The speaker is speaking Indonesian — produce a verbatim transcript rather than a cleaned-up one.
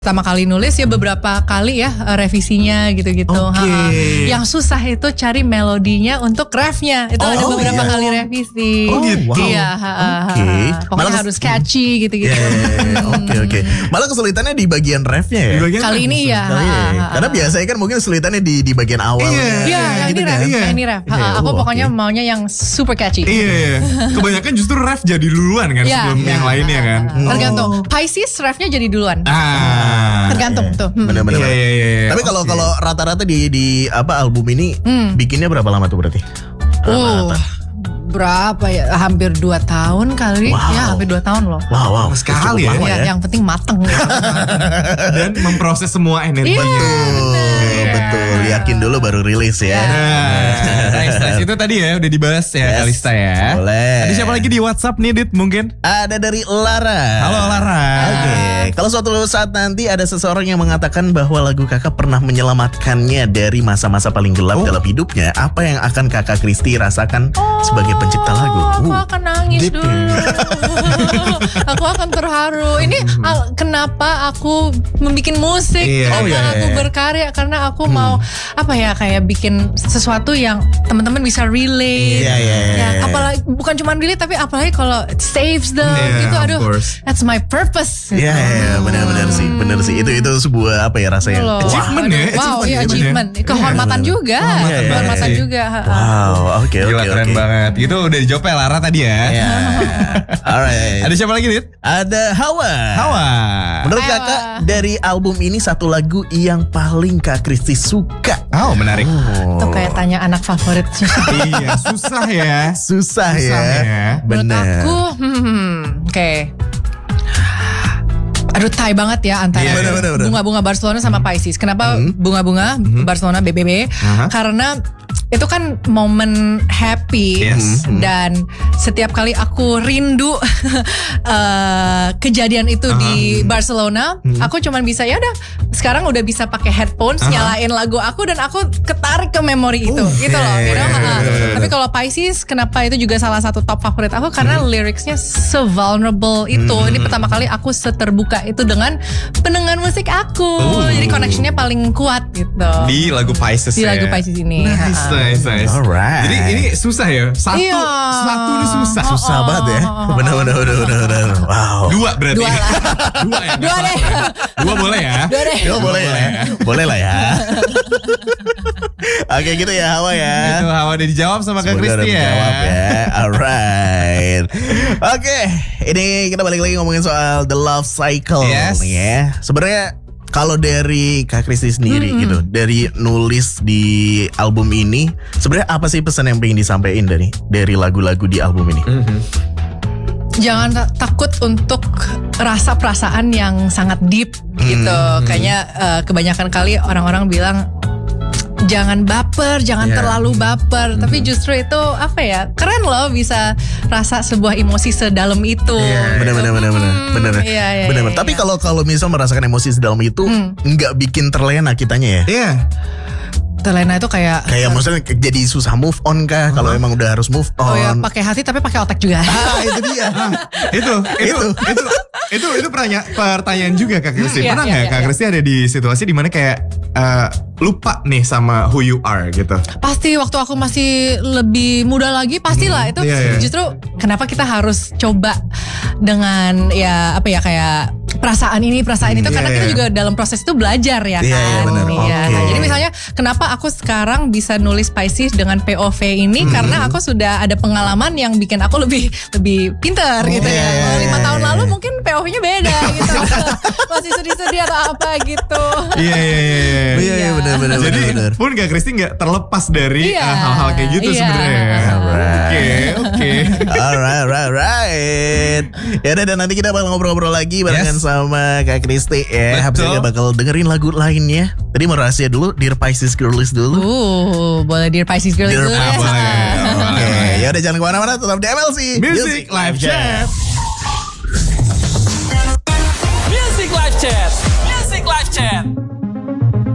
Pertama kali nulis ya beberapa kali ya revisinya gitu-gitu. Okay. Yang susah itu cari melodinya untuk refnya. Itu oh, ada beberapa iya. kali revisi. Oh gitu. Wow. Iya. Okay. Pokoknya Malah harus catchy gitu-gitu. Oke oke. Malah kesulitannya di bagian refnya ya. Bagian kali ini ya. Kali ya. Karena biasanya kan mungkin kesulitannya di di bagian awal. Iya. Iya, gitu ini kan. ref. Iya. Ini ref. Iya, Aku oh, pokoknya okay. maunya yang super catchy. Iya, iya. Kebanyakan justru ref jadi duluan kan Iya. sebelum yang lainnya kan. Tergantung. Pisces refnya jadi duluan. Ah. Tergantung tuh. Hmm. Benar-benar. Iya, iya, iya. Tapi kalau Oke. kalau rata-rata di di apa album ini Hmm. bikinnya berapa lama tuh berarti? Oh, Rata-rata. berapa ya? Hampir dua tahun kali. Wow. Ya, hampir dua tahun loh. Wow wow. Sekali Cukup ya. lama Ya, yang penting mateng. Dan memproses semua energinya. Betul, betul. Yakin dulu baru rilis ya. Nah, nice, nice. Itu tadi ya udah dibahas ya Yes. Kalista ya. Boleh. Ada siapa lagi di WhatsApp nih Dit mungkin? Ada dari Lara. Halo Lara. Oke, kalau suatu saat nanti ada seseorang yang mengatakan bahwa lagu kakak pernah menyelamatkannya dari masa-masa paling gelap Oh. dalam hidupnya, apa yang akan kakak Kristi rasakan sebagai pencipta lagu? Aku Uh, akan nangis deep. dulu. Aku akan terharu. Ini al- kenapa aku membuat musik? Iya. Kenapa Oh, iya, aku iya. berkarya? Karena aku mau apa ya kayak bikin sesuatu yang teman-teman bisa relate. Iya, iya, iya, Ya, iya. apalagi bukan cuma relate tapi apalagi kalau it saves them Iya, gitu. of Aduh, course. that's my purpose. Iya, iya, benar-benar sih, benar sih. Itu itu sebuah apa ya rasanya? Loh. Achievement Aduh, ya, Wow, achievement iya ya, achievement. Kehormatan Iya, juga. Kehormatan banget Kehormatan sih. juga. Wow, oke Gila oke keren oke. banget. Itu udah dijawab ya Lara tadi ya. Ya, alright. Ada siapa lagi Dit? Ada Hawa. Hawa. Menurut Hawa. kakak dari album ini satu lagu yang paling kak Kristi suka. Oh menarik. Itu kayak tanya anak favorit. Iya susah ya. Susah, Susah ya. ya. Menurut Benar. aku, hmm, oke. Aduh, tai banget ya antara Iya, bener, bener, bener. bunga-bunga Barcelona sama Pisces. Kenapa bunga-bunga Barcelona B B B? Aha. Karena itu kan momen happy Yes. dan setiap kali aku rindu eh, kejadian itu di Barcelona, aku cuman bisa ya udah sekarang udah bisa pakai headphones nyalain lagu aku dan aku ketarik ke memori itu gitu loh. iya, You know? iya, Ha-ha. bener, bener, Tapi kalau Pisces kenapa itu juga salah satu top favorit aku karena liriknya se-vulnerable itu. Ini pertama kali aku seterbuka itu dengan pendengar musik aku. Jadi connectionnya paling kuat gitu. Di lagu Pisces Di ya. lagu Pisces ini. Nice, Ha-ha. nice, nice. Alright. Jadi ini susah ya. Satu, Iya. satu ini susah. Susah banget ya. Benar benar benar benar benar. Wow. Dua berarti. Dua lah. Dua ya. Dua deh. Dua boleh ya. Dua deh. Ya, boleh ya. Boleh lah ya. Oke gitu ya Hawa ya. Itu Hawa udah dijawab sama Kak Semoga udah Kristi ya. menjawab ya. Alright. Oke, ini kita balik lagi ngomongin soal The Love Cycle Yes. nih ya. Sebenarnya kalau dari Kak Kristi sendiri gitu, dari nulis di album ini, sebenarnya apa sih pesan yang pengen disampaikan dari dari lagu-lagu di album ini? Jangan ta- takut untuk rasa perasaan yang sangat deep gitu. Kayaknya eh, kebanyakan kali orang-orang bilang jangan baper, jangan Iya. terlalu baper. Tapi justru itu apa ya? Keren loh bisa rasa sebuah emosi sedalam itu. Iya. Bener bener bener bener Hmm, bener iya, iya, bener. iya, Tapi iya. kalau kalau misal merasakan emosi sedalam itu nggak bikin terlena kitanya ya? Iya. Terlena itu kayak Kayak maksudnya jadi susah move on kah? Kalau emang udah harus move oh ya on. pakai hati tapi pakai otak juga. Ah itu dia. itu, itu, itu, itu, itu pertanyaan, pertanyaan juga Kak Kristi. Iya, Pernah iya, nggak iya, Kak iya. Kristi ada di situasi dimana kayak eh, lupa nih sama who you are gitu? Pasti waktu aku masih lebih muda lagi pastilah itu iya, iya. justru kenapa kita harus coba dengan ya apa ya kayak perasaan ini perasaan itu Iya, karena iya. kita juga dalam proses itu belajar ya kan. Iya, iya, benar. Iya. Oke. Nah, jadi misalnya kenapa aku sekarang bisa nulis Pisces dengan P O V ini Hmm. karena aku sudah ada pengalaman yang bikin aku lebih lebih pinter gitu iya, ya. iya, Kalau lima iya, tahun iya. lalu mungkin P O V-nya beda gitu. Masih sedih-sedih atau apa gitu. Iya, iya, iya. Iya iya Iya. benar benar Jadi benar. benar. pun Kak Kristi nggak terlepas dari Iya. eh, hal-hal kayak gitu Iya. sebenarnya. Oke, oke. Alright, alright, alright. Ya udah dan nanti kita bakal ngobrol-ngobrol lagi barengan Yes. sama Kak Kristi ya. Habis Betul. itu kita bakal dengerin lagu lainnya. Tadi mau rahasia dulu, Dear Pisces Girlies dulu. Uh, boleh Dear Pisces Girl Dear dulu ya. Pisces. Boleh. Oke, ya udah jangan kemana-mana, tetap di M L C Music Live Chat. Music Live Chat. Music Live Chat.